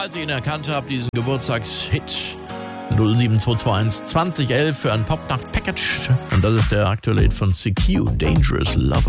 falls ihr ihn erkannt habt, diesen Geburtstagshit 07221 2011 für ein Popnacht-Package. Und das ist der aktuelle Hit von CQ, Dangerous Lover.